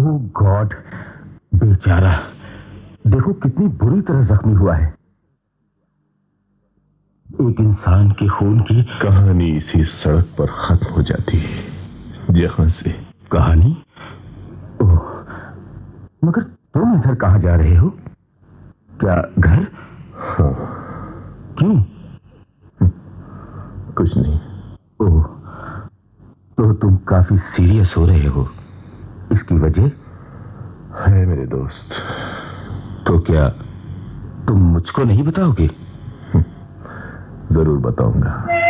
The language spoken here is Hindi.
ओह गॉड, बेचारा, देखो कितनी बुरी तरह जख्मी हुआ है। एक इंसान के खून की कहानी इसी सड़क पर खत्म हो जाती है जहां से। कहानी? ओह, मगर तुम इधर कहां जा रहे हो? क्या घर? हाँ। क्यों? कुछ नहीं। ओह, तो तुम काफी सीरियस हो रहे हो। इसकी वजह है मेरे दोस्त। तो क्या तुम मुझको नहीं बताओगे? जरूर बताऊंगा।